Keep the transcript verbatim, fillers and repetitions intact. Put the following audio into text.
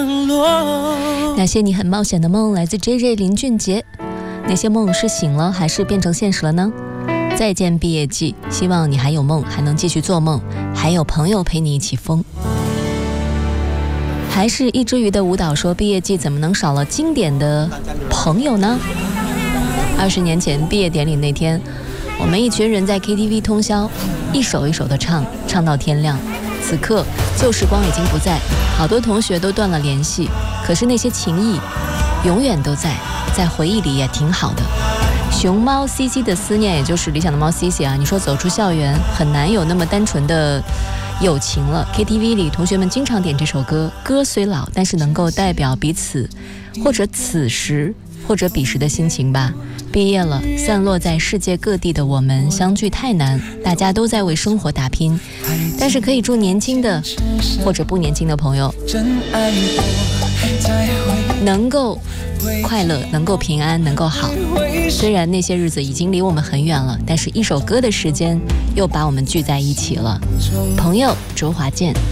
那些你很冒险的梦来自 J J 林俊杰，那些梦是醒了还是变成现实了呢？再见毕业季，希望你还有梦，还能继续做梦，还有朋友陪你一起疯。还是一只鱼的舞蹈说，毕业季怎么能少了经典的朋友呢？二十年前毕业典礼那天，我们一群人在 K T V 通宵，一首一首的唱，唱到天亮。此刻旧时光已经不在，好多同学都断了联系，可是那些情谊永远都在，在回忆里也挺好的。熊猫 C C 的思念，也就是理想的猫 C C 啊，你说走出校园很难有那么单纯的友情了。 K T V 里同学们经常点这首歌，歌虽老，但是能够代表彼此或者此时或者彼时的心情吧。毕业了，散落在世界各地的我们相聚太难，大家都在为生活打拼，但是可以祝年轻的或者不年轻的朋友能够快乐，能够平安，能够好。虽然那些日子已经离我们很远了，但是一首歌的时间又把我们聚在一起了。朋友，周华健。